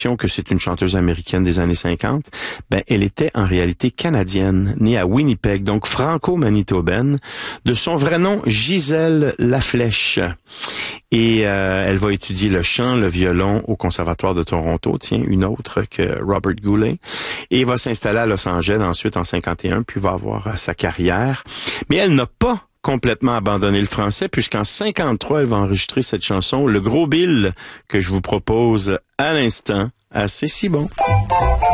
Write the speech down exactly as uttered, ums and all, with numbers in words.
que c'est une chanteuse américaine des années cinquante, ben elle était en réalité canadienne, née à Winnipeg, donc franco-manitobaine, de son vrai nom Gisèle Laflèche. Et euh, elle va étudier le chant, le violon au Conservatoire de Toronto, tiens, une autre que Robert Goulet, et va s'installer à Los Angeles ensuite en cinquante et un, puis va avoir euh, sa carrière. Mais elle n'a pas complètement abandonné le français, puisqu'en cinquante-trois, elle va enregistrer cette chanson, Le Gros Bill, que je vous propose à l'instant. Assez si bon.